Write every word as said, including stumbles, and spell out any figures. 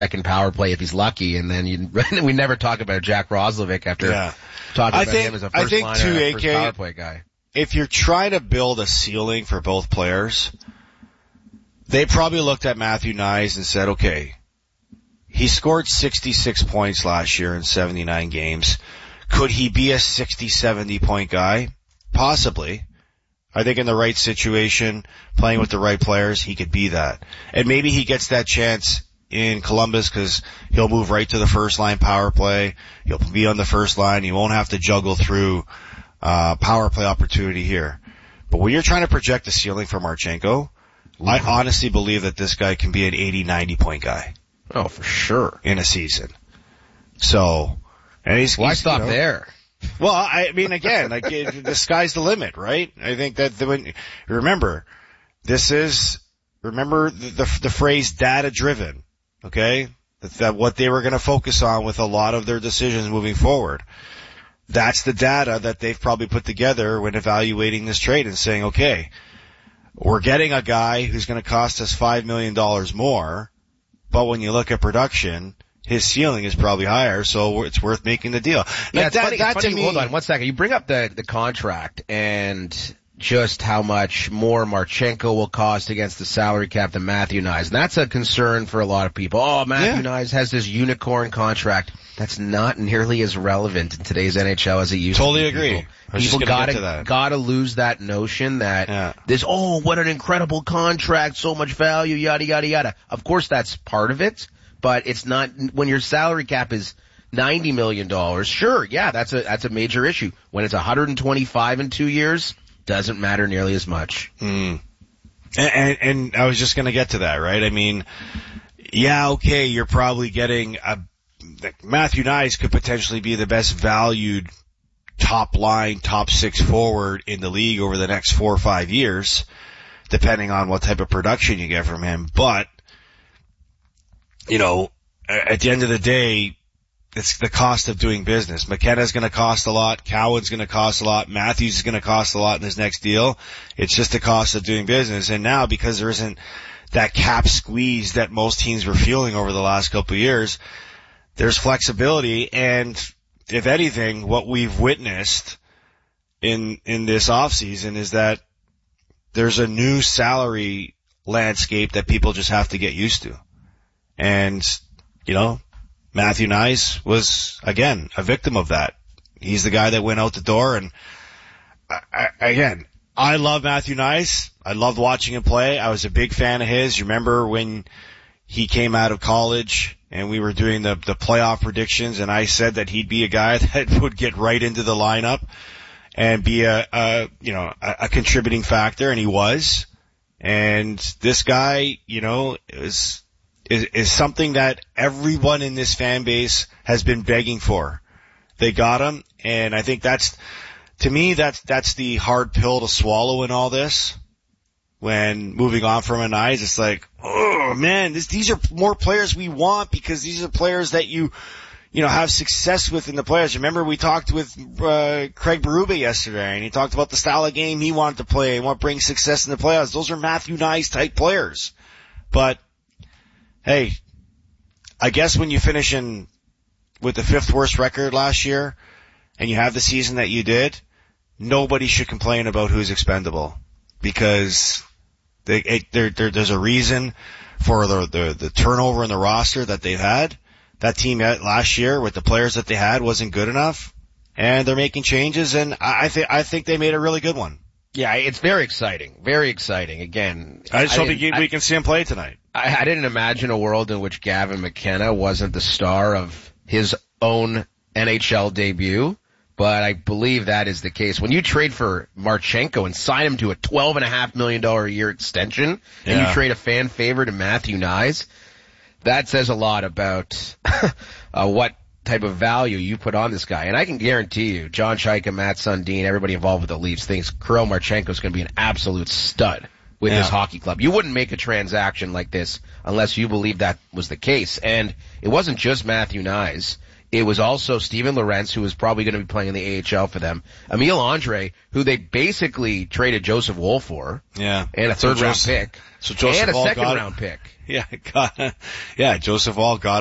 second power play if he's lucky, and then you, we never talk about Jack Roslovic after yeah. talking I about think, him as a I first think liner too, and a A first K, power play guy. If you're trying to build a ceiling for both players, they probably looked at Matthew Knies and said, okay, he scored sixty-six points last year in seventy-nine games. Could he be a sixty, seventy point guy? Possibly. I think in the right situation, playing with the right players, he could be that. And maybe he gets that chance in Columbus because he'll move right to the first line power play. He'll be on the first line. He won't have to juggle through uh power play opportunity here. But when you're trying to project the ceiling for Marchenko, Ooh. I honestly believe that this guy can be an eighty, ninety point guy. Oh, for sure. In a season. So, and he's, Why he's, stop you know, there? Well, I mean, again, like, it, the sky's the limit, right? I think that the, when, remember, this is, remember the, the, the phrase data driven, okay? That, that what they were going to focus on with a lot of their decisions moving forward. That's the data that they've probably put together when evaluating this trade and saying, okay, we're getting a guy who's going to cost us five million dollars more, but when you look at production, his ceiling is probably higher, so it's worth making the deal. Like yeah, it's that, funny, that it's funny. to me, Hold on one second. You bring up the, the contract and just how much more Marchenko will cost against the salary cap than Matthew Knies. And that's a concern for a lot of people. Oh, Matthew yeah. Knies has this unicorn contract. That's not nearly as relevant in today's N H L as it used totally to be. Totally agree. People, people gotta, gotta lose that notion that yeah. this, oh, what an incredible contract, so much value, yada, yada, yada. Of course that's part of it, but it's not, when your salary cap is ninety million dollars, sure, yeah, that's a, that's a major issue. When it's one hundred twenty-five in two years, doesn't matter nearly as much. Mm. And, and, and I was just gonna get to that, right? I mean, yeah, okay, you're probably getting a, Matthew Knies could potentially be the best valued top line, top six forward in the league over the next four or five years, depending on what type of production you get from him. But, you know, at the end of the day, it's the cost of doing business. McKenna's going to cost a lot. Cowan's going to cost a lot. Matthews is going to cost a lot in his next deal. It's just the cost of doing business. And now, because there isn't that cap squeeze that most teams were feeling over the last couple of years, there's flexibility. And if anything, what we've witnessed in, in this offseason is that there's a new salary landscape that people just have to get used to. And, you know, Matthew Knies was, again, a victim of that. He's the guy that went out the door, and I, I, again, I love Matthew Knies. I loved watching him play. I was a big fan of his. You remember when he came out of college and we were doing the, the playoff predictions, and I said that he'd be a guy that would get right into the lineup and be a, a you know, a, a contributing factor, and he was. And this guy, you know, is, is, is something that everyone in this fan base has been begging for. They got him, and I think that's, to me, that's, that's the hard pill to swallow in all this. When moving on from a Knies, it's like, oh man, this, these are more players we want because these are players that you, you know, have success with in the playoffs. Remember we talked with, uh, Craig Berube yesterday, and he talked about the style of game he wanted to play and what brings success in the playoffs. Those are Matthew Knies type players. But, hey, I guess when you finish in, with the fifth worst record last year, and you have the season that you did, nobody should complain about who's expendable. Because they, it, there, there, there's a reason for the, the, the turnover in the roster that they've had. That team last year with the players that they had wasn't good enough, and they're making changes, and I, I think, I think they made a really good one. Yeah, it's very exciting. Very exciting. Again, I just I hope we, we can see him play tonight. I, I didn't imagine a world in which Gavin McKenna wasn't the star of his own N H L debut. But I believe that is the case. When you trade for Marchenko and sign him to a twelve point five million dollars a year extension, and yeah. you trade a fan favorite to Matthew Knies, that says a lot about uh, what type of value you put on this guy. And I can guarantee you, John Chaika, Matt Sundin, everybody involved with the Leafs thinks Kirill Marchenko is going to be an absolute stud with yeah. this hockey club. You wouldn't make a transaction like this unless you believe that was the case. And it wasn't just Matthew Knies. It was also Steven Lorentz, who was probably going to be playing in the A H L for them. Emile Andre, who they basically traded Joseph Woll for. Yeah. And a third so round Joseph, pick. So Joseph and a Woll second got round pick. Yeah, got, yeah, Joseph Woll got